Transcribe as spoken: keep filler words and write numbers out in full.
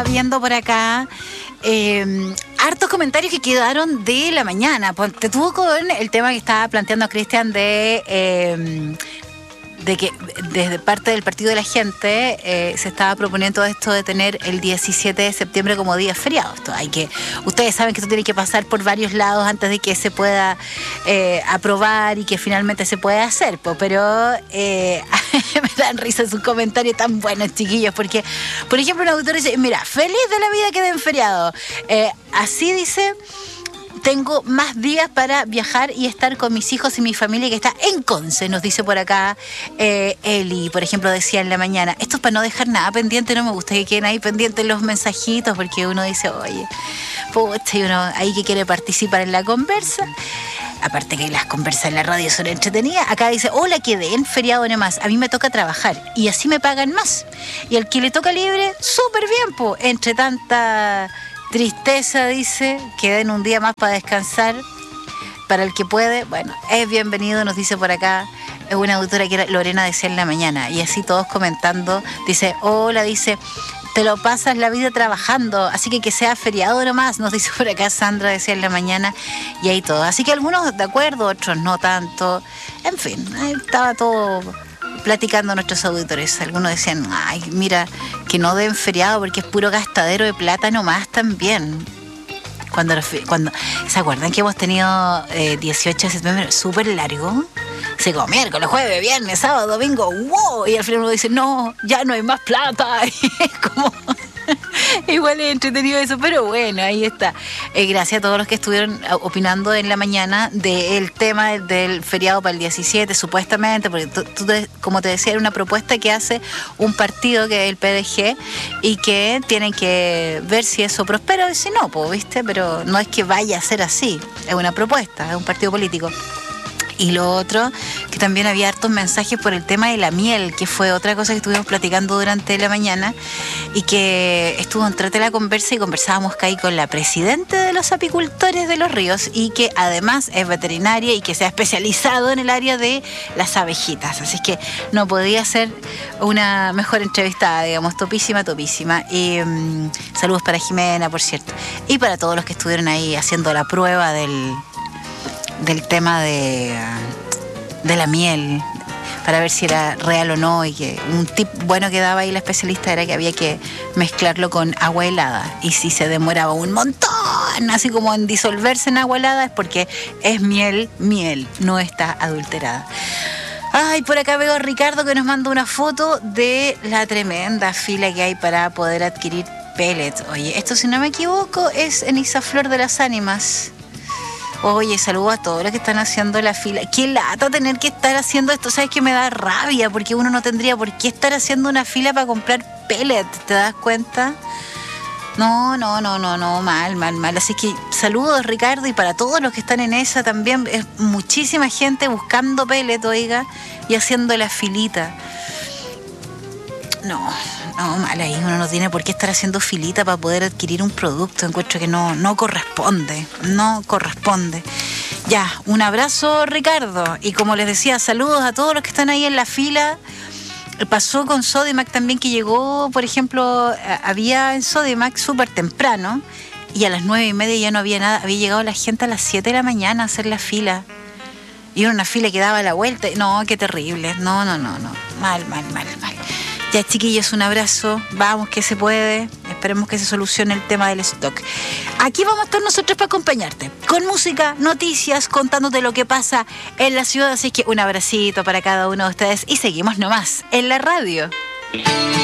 Viendo por acá eh, hartos comentarios que quedaron de la mañana. Te tuvo con el tema que estaba planteando Cristian de eh, de que desde parte del Partido de la Gente eh, se estaba proponiendo esto de tener el diecisiete de septiembre como día feriado. Esto hay que, ustedes saben que esto tiene que pasar por varios lados antes de que se pueda eh, aprobar y que finalmente se pueda hacer, po, pero eh, me dan risa sus comentarios tan buenos, chiquillos, porque por ejemplo un autor dice, mira, feliz de la vida que den feriado, eh, así dice. Tengo más días para viajar y estar con mis hijos y mi familia que está en Conce, nos dice por acá eh, Eli, por ejemplo, decía en la mañana. Esto es para no dejar nada pendiente, no me gusta que queden ahí pendientes los mensajitos, porque uno dice, oye, pucha, y uno ahí que quiere participar en la conversa. Aparte que las conversas en la radio son entretenidas. Acá dice, hola, quedé en feriado nomás. A mí me toca trabajar y así me pagan más. Y al que le toca libre, súper bien, po. Entre tanta tristeza, dice, que den un día más para descansar. Para el que puede, bueno, es bienvenido, nos dice por acá. Es una autora que era Lorena decía en la mañana. Y así todos comentando. Dice, hola, dice, te lo pasas la vida trabajando, así que que sea feriado nomás, nos dice por acá Sandra, decía en la mañana, y ahí todo. Así que algunos de acuerdo, otros no tanto. En fin, ahí estaba todo platicando nuestros auditores. Algunos decían, ay, mira, que no den feriado porque es puro gastadero de plata nomás también. Cuando, cuando ¿se acuerdan que hemos tenido eh, dieciocho de septiembre súper largo? Se como miércoles, jueves, viernes, sábado, domingo, wow, y al final uno dice, no, ya no hay más plata. Y es como, igual es entretenido eso, pero bueno, ahí está. Eh, gracias a todos los que estuvieron opinando en la mañana del tema del feriado para el diecisiete, supuestamente, porque tú, tú te, como te decía, era una propuesta que hace un partido que es el P D G y que tienen que ver si eso prospera o si no, pues, ¿viste? Pero no es que vaya a ser así, es una propuesta, es un partido político. Y lo otro, que también había hartos mensajes por el tema de la miel, que fue otra cosa que estuvimos platicando durante la mañana y que estuvo entre la conversa y conversábamos ahí con la presidenta de los apicultores de los ríos y que además es veterinaria y que se ha especializado en el área de las abejitas. Así que no podía ser una mejor entrevistada, digamos, topísima, topísima. Y um, saludos para Jimena, por cierto. Y para todos los que estuvieron ahí haciendo la prueba del... del tema de, de la miel, para ver si era real o no, y que un tip bueno que daba ahí la especialista era que había que mezclarlo con agua helada, y si se demoraba un montón, así como en disolverse en agua helada, es porque es miel, miel, no está adulterada. Ay, por acá veo a Ricardo que nos manda una foto de la tremenda fila que hay para poder adquirir pellets. Oye, esto si no me equivoco es en Isaflor de las Ánimas. Oye, saludo a todos los que están haciendo la fila. Qué lata tener que estar haciendo esto. ¿Sabes qué me da rabia? Porque uno no tendría por qué estar haciendo una fila para comprar pellets. ¿Te das cuenta? No, no, no, no, no. Mal, mal, mal. Así que saludos, Ricardo. Y para todos los que están en esa también. Es muchísima gente buscando pellets, oiga. Y haciendo la filita. No, no, mal ahí. Uno no tiene por qué estar haciendo filita para poder adquirir un producto. Encuentro que no, no corresponde. No corresponde. Ya, un abrazo, Ricardo. Y como les decía, saludos a todos los que están ahí en la fila. Pasó con Sodimac también, que llegó, por ejemplo, había en Sodimac súper temprano. Y a las nueve y media ya no había nada. Había llegado la gente a las siete de la mañana a hacer la fila. Y era una fila que daba la vuelta. No, qué terrible. No, no, no, no. Mal, mal, mal, mal. Ya, chiquillos, un abrazo. Vamos, que se puede. Esperemos que se solucione el tema del stock. Aquí vamos a estar nosotros para acompañarte. Con música, noticias, contándote lo que pasa en la ciudad. Así que un abracito para cada uno de ustedes. Y seguimos nomás en la radio.